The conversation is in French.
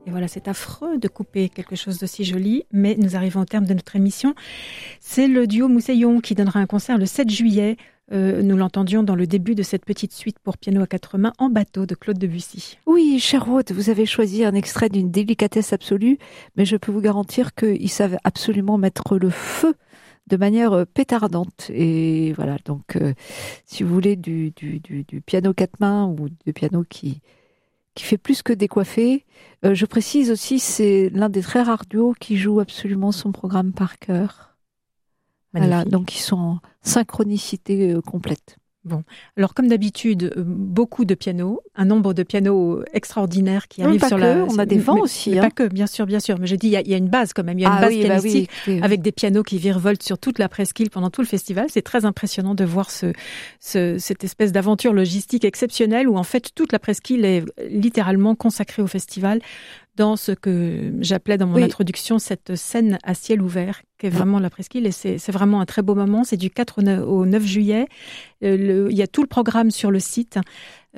Et voilà, c'est affreux de couper quelque chose d'aussi joli, mais nous arrivons au terme de notre émission. C'est le duo Mousseillon qui donnera un concert le 7 juillet. Nous l'entendions dans le début de cette petite suite pour piano à quatre mains en bateau de Claude Debussy. Oui, cher hôte, vous avez choisi un extrait d'une délicatesse absolue, mais je peux vous garantir qu'ils savent absolument mettre le feu de manière pétardante. Et voilà, donc si vous voulez du piano quatre mains ou du piano qui fait plus que décoiffer, je précise aussi, c'est l'un des très rares duos qui joue absolument son programme par cœur. Voilà, donc ils sont en synchronicité complète. Bon, alors comme d'habitude, beaucoup de pianos, un nombre de pianos extraordinaires qui arrivent sur la... On a des vents aussi. Mais pas que, bien sûr. Mais je dis, il y a une base quand même, il y a une base pianistique avec des pianos qui virevoltent sur toute la presqu'île pendant tout le festival. C'est très impressionnant de voir cette espèce d'aventure logistique exceptionnelle où en fait toute la presqu'île est littéralement consacrée au festival dans ce que j'appelais dans mon introduction cette scène à ciel ouvert, qui est vraiment la presqu'île, et c'est vraiment un très beau moment. C'est du 4 au 9 juillet. Il y a tout le programme sur le site.